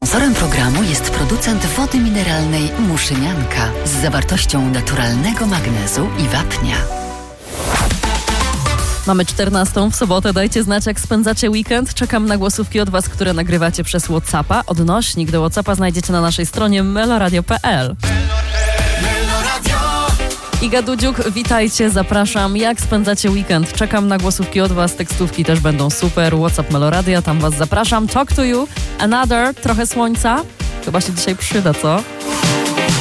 Sponsorem programu jest producent wody mineralnej Muszynianka z zawartością naturalnego magnezu i wapnia. Mamy 14 w sobotę. Dajcie znać, jak spędzacie weekend. Czekam na głosówki od Was, które nagrywacie przez WhatsAppa. Odnośnik do WhatsAppa znajdziecie na naszej stronie meloradio.pl. Iga Dudziuk, witajcie, zapraszam. Jak spędzacie weekend? Czekam na głosówki od Was, tekstówki też będą super. WhatsApp Meloradia, tam Was zapraszam. Talk to you, another, trochę słońca. Chyba się dzisiaj przyda, co?